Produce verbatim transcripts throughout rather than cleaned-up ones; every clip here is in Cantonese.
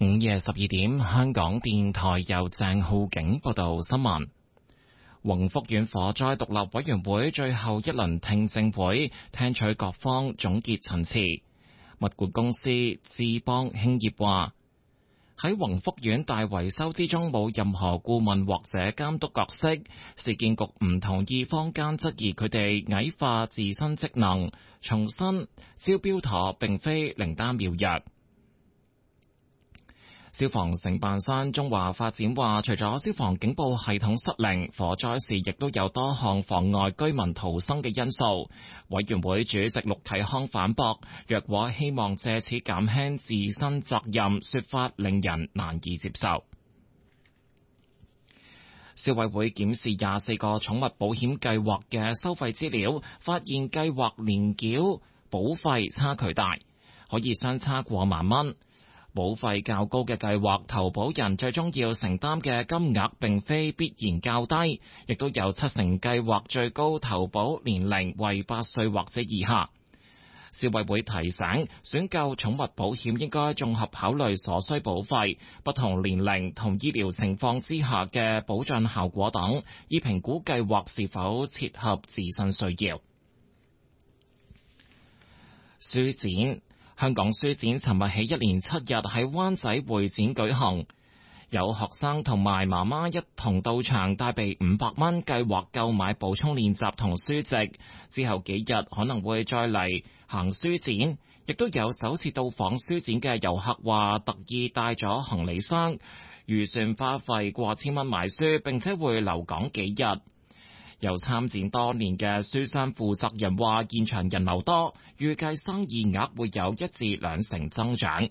午夜十二點，香港電台由鄭浩景報道新聞。宏福苑火災獨立委員會最後一輪聽證會，聽取各方總結陳詞。物管公司智邦興業話，喺宏福苑大維修之中冇任何顧問或者監督角色，市建局唔同意坊間質疑佢哋矮化自身職能，重申招標妥並非靈丹妙藥。消防承辦商中華發展話，除咗消防警報系統失靈，火災時亦都有多項妨礙居民逃生嘅因素。委員會主席陸啟康反駁，若果希望借此減輕自身責任，說法令人難以接受。消委會檢視廿四個寵物保險計劃嘅收費資料，發現計劃年繳保費差距大，可以相差過萬蚊。保費較高嘅計劃，投保人最終要承擔嘅金額並非必然較低，亦都有七成計劃最高投保年齡為八歲或者以下。消委會提醒，選購寵物保險應該綜合考慮所需保費、不同年齡同醫療情況之下嘅保障效果等，以評估計劃是否切合自身需要。書展。香港書展尋日起一連七日喺灣仔會展舉行，有學生同埋媽媽一同到場，帶備五百蚊計劃購買補充練習同書籍，之後幾日可能會再嚟行書展。亦都有首次到訪書展嘅遊客話，特意帶咗行李箱，預算花費過千蚊買書，並且會留港幾日。有參展多年嘅書商負責人話，現場人流多，預計生意額會有一至兩成增長。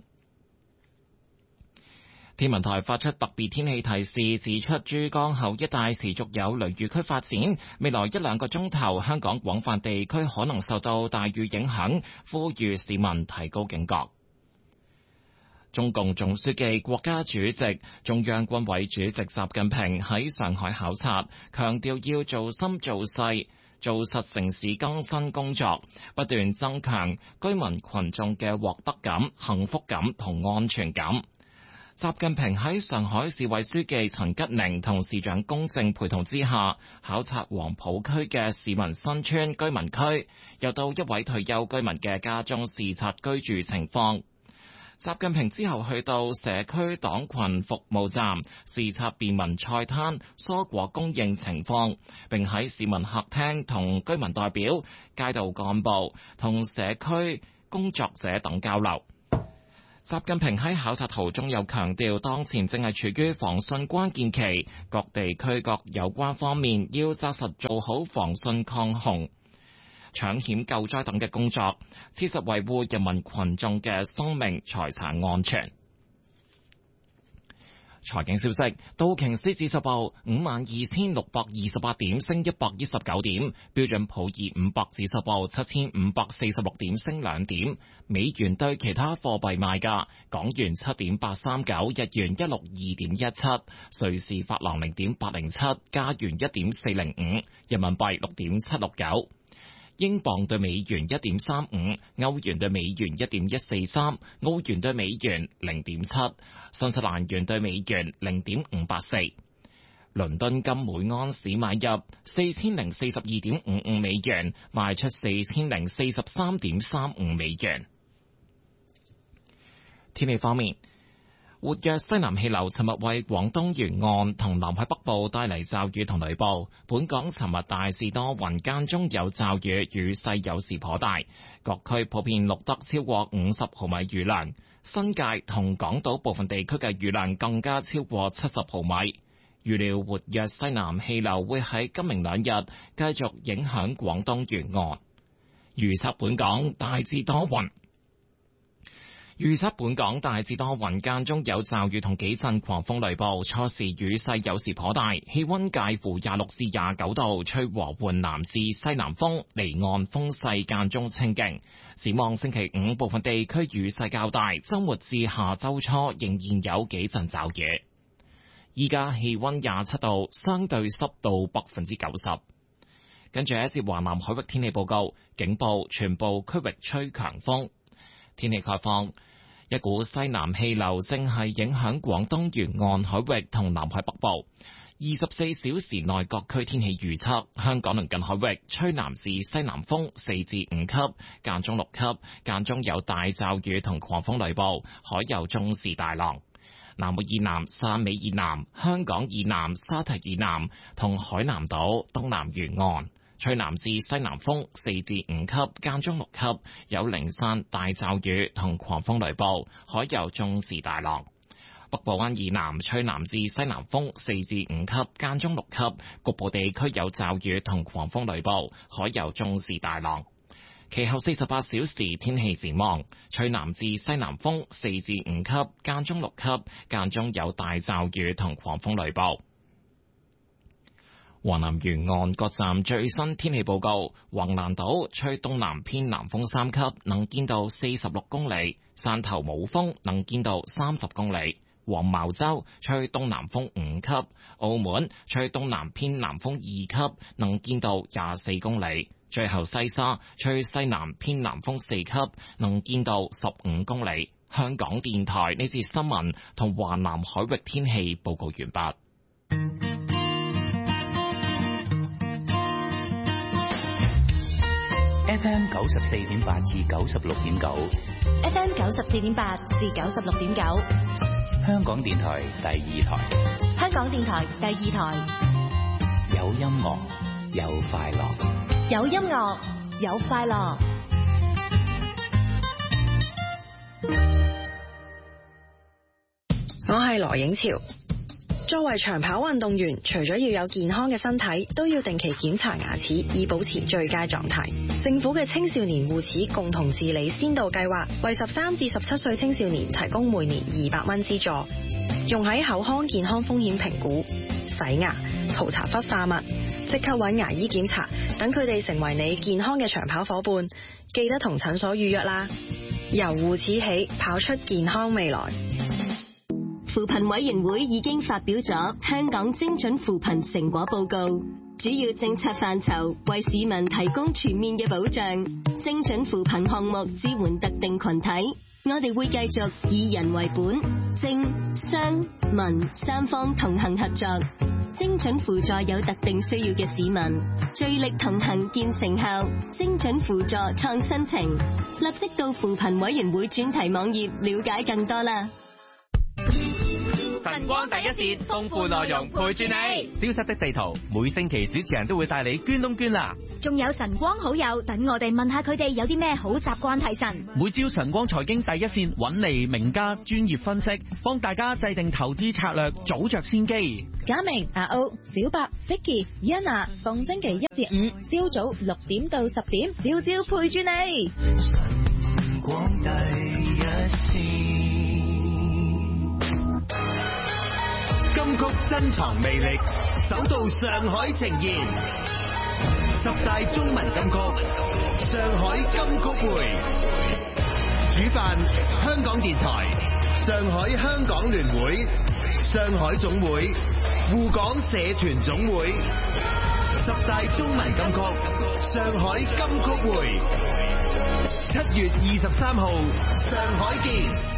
天文台發出特別天氣提示，指出珠江口一帶持續有雷雨區發展，未來一兩個鐘頭香港廣泛地區可能受到大雨影響，呼籲市民提高警覺。中共總書記、國家主席、中央軍委主席習近平喺上海考察，強調要做深做細，做實城市更新工作，不斷增強居民群眾嘅獲得感、幸福感同安全感。習近平喺上海市委書記陳吉寧同市長龔正陪同之下，考察黃浦區嘅市民新村居民區，又到一位退休居民嘅家中視察居住情況。習近平之後去到社區黨群服務站視察便民菜攤蔬果供應情況，並喺市民客廳同居民代表、街道幹部同社區工作者等交流。習近平喺考察途中又強調，當前正係處於防汛關鍵期，各地區各有關方面要紮實做好防汛抗洪、搶險救災等嘅工作，切實維護人民群眾嘅生命財產安全。財經消息，道瓊斯指數報五萬二千六百二十八點，升一百一十九點；標準普爾五百指數報七千五百四十六點，升兩點。美元對其他貨幣賣價：港元七點八三九，日元一六二點一七，瑞士法郎零點八零七，加元一點四零五，人民幣六點七六九。英鎊對美元一點三五，歐元對美元一點一四三，澳元對美元零點七，新西蘭元對美元零點五八四。倫敦金每盎司買入四千零四十二點五五美元，賣出四千零四十三點三五美元。天氣方面，活躍西南氣流尋日為廣東沿岸同南海北部帶嚟驟雨同雷暴。本港尋日大致多雲，間中有驟雨，雨勢有時頗大。各區普遍錄得超過五十毫米雨量，新界同港島部分地區嘅雨量更加超過七十毫米。預料活躍西南氣流會喺今明兩日繼續影響廣東沿岸。預測本港大致多雲。預測本港大致多雲，間中有驟雨同幾陣狂風雷暴，初時雨勢有時頗大，氣溫介乎廿六至廿九度，吹和緩南至西南風，離岸風勢間中清勁。展望星期五部分地區雨勢較大，周末至下周初仍然有幾陣驟雨。依家氣溫廿七度，相對濕度百分之九十。跟住一節華南海域天氣報告，警報全部區域吹強風。天氣概況。 一股西南氣流正係影響廣東沿岸海域同南海北部。二十四小時內各區天氣預測：香港鄰近海域吹南至西南風四至五級，間中六級，間中有大驟雨同狂風雷暴，海有中至大浪。南澳以南、汕尾以南、香港以南、沙堤以南同海南島東南沿岸吹南至西南風四至五級，間中六級，有零散大驟雨同狂風雷暴，海有中至大浪。北部灣以南吹南至西南風四至五級，間中六級，局部地區有驟雨同狂風雷暴，海有中至大浪。其後四十八小時天氣展望，吹南至西南風四至五級，間中六級，間中有大驟雨同狂風雷暴。華南沿岸各站最新天氣報告：橫瀾島吹東南偏南風三級，能見度四十六公里；汕頭冇風，能見度三十公里；黃茅洲吹東南風五級；澳門吹東南偏南風二級，能見度廿四公里；最後西沙吹西南偏南風四級，能見度十五公里。香港電台呢節新聞同華南海域天氣報告完畢。 F M 九十四點八至九十六點九 ，F M 九十四點八至九十六點九， 香港電台第二台， 香港電台第二台， 有音樂有快樂， 有音樂有快樂。 我係羅影潮。作為長跑運動員，除咗要有健康嘅身體，都要定期檢查牙齒，以保持最佳狀態。政府嘅青少年護齒共同治理先導計劃，為十三至十七歲青少年提供每年二百蚊資助，用喺口腔健康風險評估、洗牙、塗搽氟化物、即刻揾牙醫檢查，等佢哋成為你健康嘅長跑伙伴。記得同診所預約啦！由護齒起，跑出健康未來。 扶貧委員會已經發表咗香港精準扶貧成果報告，主要政策範疇為市民提供全面嘅保障。精準扶貧項目支援特定群體，我哋會繼續以人為本，政、商、民三方同行合作，精準輔助有特定需要嘅市民，聚力同行見成效。精準輔助創新程，立即到扶貧委員會專題網頁了解更多啦。 晨光第一線，豐富內容陪住你。消失的地圖，每星期主持人都會帶你捐窿捐罅。 仲有晨光好友，等我哋問下佢哋有啲咩好習慣提神。 每朝晨光財經第一線揾嚟名家專業分析，幫大家制定投資策略，早着先機。 嘉明、阿歐、小白、Vicky、欣娜，逢星期一至五朝早六點到十點，朝朝陪住你。晨光第一線。 金曲珍藏魅力，首度上海呈現十大中文金曲，上海金曲會。主辦香港電台、上海香港聯會、上海總會、滬港社團總會。十大中文金曲，上海金曲會，七月二十三號，上海見。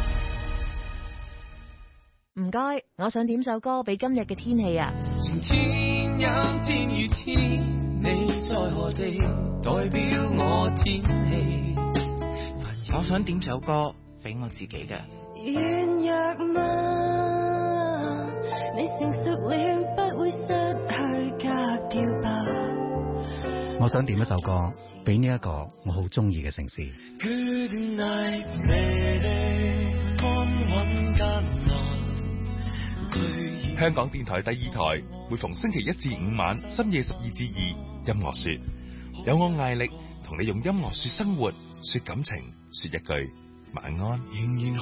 唔該，我想點首歌俾今日嘅天氣啊！ 天陰天雨天，你在何地？代表我天氣。 我想點首歌俾我自己嘅。 軟弱嗎？你成熟了，不會失去格調吧？ 我想點一首歌俾呢一個我好中意嘅城市。 Good night, baby， 安穩艱難。 香港電台第二台每逢星期一至五晚深夜十二至二，音樂說，有我艾力同你用音樂說生活，說感情，說一句晚安。仍然